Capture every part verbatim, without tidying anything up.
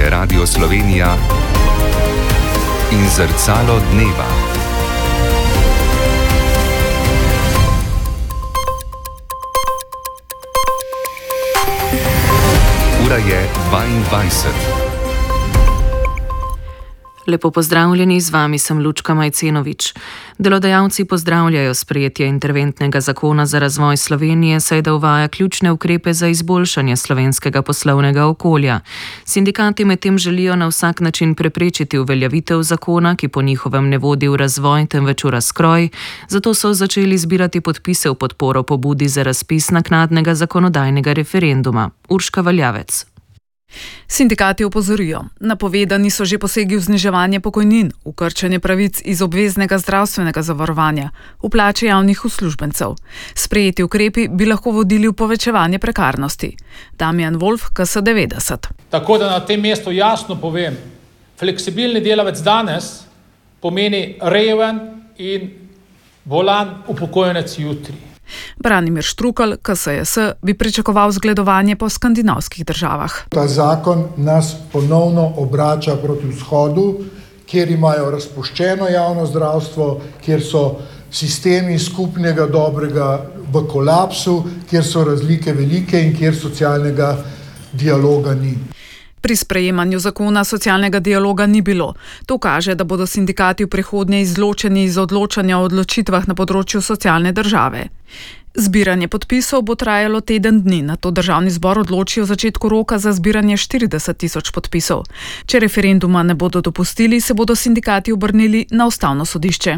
je Radio Slovenija in Zrcalo dneva. Ura je dvaindvajset. Lepo pozdravljeni, z vami sem Lučka Majcenovič. Delodajalci pozdravljajo sprejetje interventnega zakona za razvoj Slovenije, saj da uvaja ključne ukrepe za izboljšanje slovenskega poslovnega okolja. Sindikati medtem želijo na vsak način preprečiti uveljavitev zakona, ki po njihovem ne vodi v razvoj, temveč v razkroj, zato so začeli zbirati podpise v podporo pobudi za razpis naknadnega zakonodajnega referenduma. Urška Valjavec. Sindikati opozorijo, napovedani so že posegi v zniževanje pokojnin, v krčenje pravic iz obveznega zdravstvenega zavarovanja, v plače javnih uslužbencev. Sprejeti ukrepi bi lahko vodili v povečevanje prekarnosti. Damjan Wolf, K S devetdeset. Tako da na tem mestu jasno povem, fleksibilni delavec danes pomeni reven in bolan upokojenec jutri. Branimir Štrukelj, K S J S, bi pričakoval zgledovanje po skandinavskih državah. Ta zakon nas ponovno obrača proti vzhodu, kjer imajo razpuščeno javno zdravstvo, kjer so sistemi skupnega dobrega v kolapsu, kjer so razlike velike in kjer socialnega dialoga ni. Pri sprejemanju zakona socialnega dialoga ni bilo. To kaže, da bodo sindikati v prihodnje izločeni iz odločanja o odločitvah na področju socialne države. Zbiranje podpisov bo trajalo teden dni, nato državni zbor odloči o začetku roka za zbiranje štirideset tisoč podpisov. Če referenduma ne bodo dopustili, se bodo sindikati obrnili na ustavno sodišče.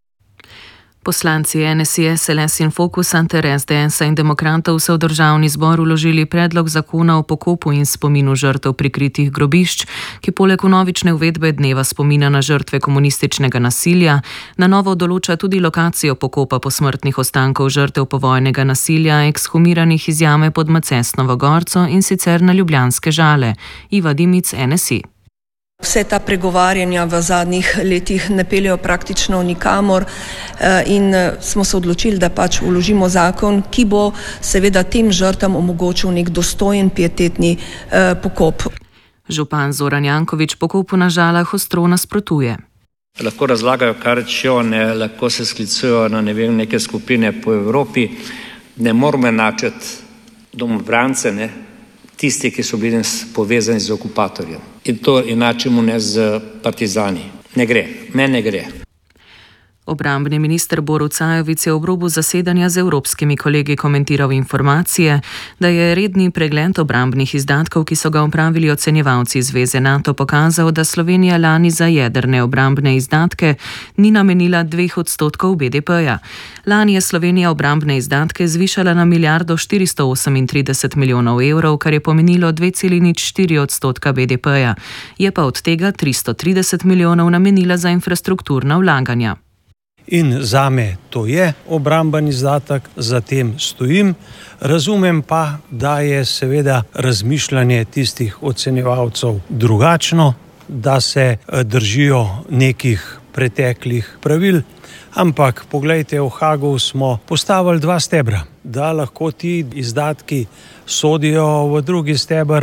Poslanci N S I, S L S in Fokusa ter S D S-a in demokratov so v državni zbor vložili predlog zakona o pokopu in spominu žrtev prikritih grobišč, ki poleg vnovične uvedbe dneva spomina na žrtve komunističnega nasilja, na novo določa tudi lokacijo pokopa posmrtnih ostankov žrtev povojnega nasilja, ekshumiranih iz jame pod Macesnovo gorco in sicer na ljubljanske Žale. Iva Dimic, N S I. Vse ta pregovarjanja v zadnjih letih ne peljejo praktično nikamor in smo se odločili, da pač vložimo zakon, ki bo seveda tem žrtvam omogočil nek dostojen, pietetni pokop. Župan Zoran Janković pokopu na Žalah ostro nasprotuje. Lahko razlagajo, kar hočejo, ne, lahko se sklicujejo na ne vem, neke skupine po Evropi. Ne moramo enačiti domobrance, ne, tisti, ki so bili povezani z okupatorjem. In to enačimo ne z partizani. Ne gre, meni ne gre. Obrambni minister Borut Sajovic je ob robu zasedanja z evropskimi kolegi komentiral informacije, da je redni pregled obrambnih izdatkov, ki so ga opravili ocenjevalci Zveze NATO, pokazal, da Slovenija lani za jedrne obrambne izdatke ni namenila dveh odstotkov B D P-ja. Lani je Slovenija obrambne izdatke zvišala na milijardo štiristo osemintrideset milijonov evrov, kar je pomenilo dve celi nič štiri odstotka B D P-ja. Je pa od tega tristo trideset milijonov namenila za infrastrukturna vlaganja. In zame to je obramben izdatek, za tem stojim. Razumem pa, da je seveda razmišljanje tistih ocenjevalcev drugačno, da se držijo nekih preteklih pravil, ampak poglejte, v Hagu smo postavili dva stebra, da lahko ti izdatki sodijo v drugi steber.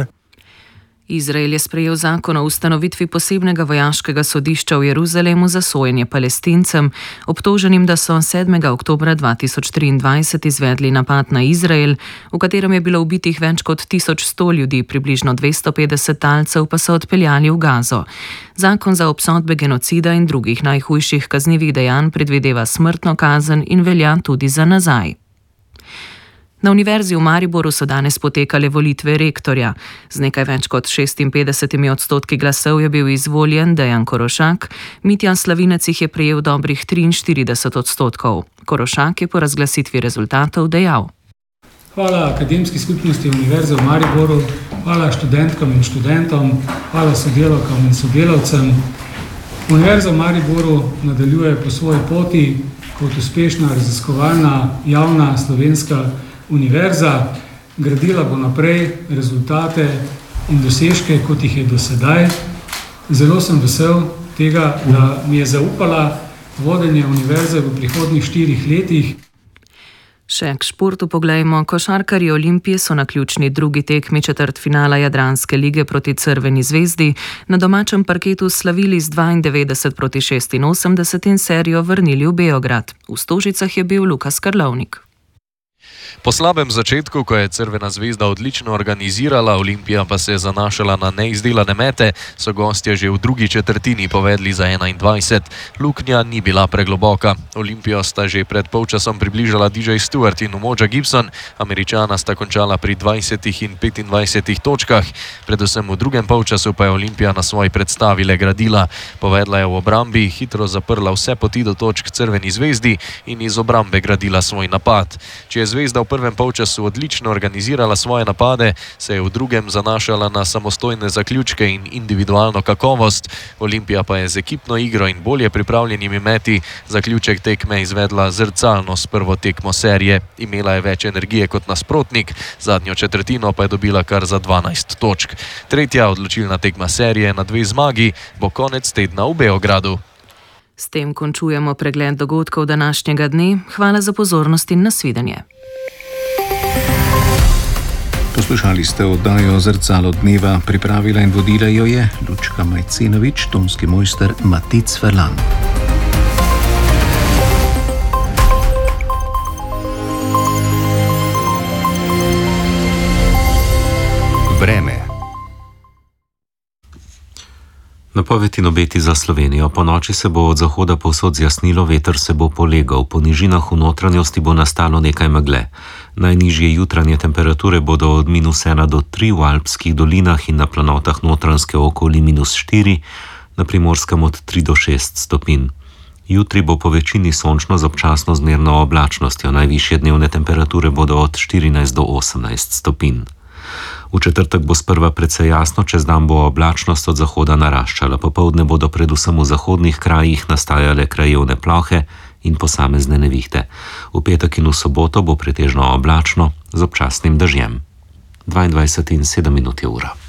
Izrael je sprejel zakon o ustanovitvi posebnega vojaškega sodišča v Jeruzalemu za sojenje Palestincem, obtoženim, da so sedmega oktobra dva tisoč triindvajset izvedli napad na Izrael, v katerem je bilo ubitih več kot tisoč sto ljudi, približno dvesto petdeset talcev pa so odpeljali v Gazo. Zakon za obsodbe genocida in drugih najhujših kaznivih dejanj predvideva smrtno kazen in velja tudi za nazaj. Na Univerzi v Mariboru so danes potekale volitve rektorja. Z nekaj več kot šestinpetdesetimi odstotki glasov je bil izvoljen Dejan Korošak, Mitjan Slavinec jih je prejel dobrih triinštirideset odstotkov. Korošak je po razglasitvi rezultatov dejal: Hvala akademski skupnosti Univerze v Mariboru, hvala študentkam in študentom, hvala sodelavkam in sodelavcem. Univerza v Mariboru nadaljuje po svoji poti kot uspešna raziskovalna javna slovenska univerza, gradila bo naprej rezultate in dosežke, kot jih je do sedaj. Zelo sem vesel tega, da mi je zaupala vodenje univerze v prihodnjih štirih letih. Še k športu poglejmo. Košarkarji Olimpije so na ključni drugi tekmi četrtfinala Jadranske lige proti Crveni zvezdi na domačem parketu slavili z dvaindevetdeset proti šestinosemdeset in serijo vrnili v Beograd. V Stožicah je bil Lukas Karlovnik. Po slabem začetku, ko je Crvena zvezda odlično organizirala, Olimpija pa se je zanašala na neizdelane mete, so gostje že v drugi četrtini povedli za enaindvajset. Luknja ni bila pregloboka. Olimpijo sta že pred polčasom približala D J Stewart in Umoja Gibson, Američana sta končala pri dvajsetih in petindvajsetih točkah. Predvsem v drugem polčasu pa je Olimpija na svoji predstavi le gradila. Povedla je v obrambi, hitro zaprla vse poti do točk Crveni zvezdi in iz obrambe gradila svoj napad. Če je Zvezda v prvem polčasu odlično organizirala svoje napade, se je v drugem zanašala na samostojne zaključke in individualno kakovost. Olimpija pa je z ekipno igro in bolje pripravljenimi meti zaključek tekme izvedla zrcalno s prvo tekmo serije. Imela je več energije kot nasprotnik, zadnjo četrtino pa je dobila kar za dvanajst točk. Tretja odločilna tekma serije na dve zmagi bo konec tedna v Beogradu. S tem končujemo pregled dogodkov današnjega dne. Hvala za pozornost in nasvidenje. Poslušali ste oddajo Zrcalo dneva, pripravila in vodila jo je Lučka Majcenovič, tonski mojster Matic Ferlan. Vreme. Napoved in obeti za Slovenijo. Po noči se bo od zahoda povsod zjasnilo, veter se bo polegal. Po nižinah v notranjosti bo nastalo nekaj megle. Najnižje jutranje temperature bodo od minus ena do tri v alpskih dolinah in na planotah Notranjske okoli minus štiri, na Primorskem od tri do šest stopinj. Jutri bo po večini sončno z občasno zmerno oblačnostjo. Najvišje dnevne temperature bodo od štirinajst do osemnajst stopinj. V četrtek bo sprva precej jasno, čez dan bo oblačnost od zahoda naraščala. Popoldne bodo predvsem v zahodnih krajih nastajale krajevne plohe in posamezne nevihte. V petek in v soboto bo pretežno oblačno z občasnim dežjem. dvaindvajset in sedem minut je ura.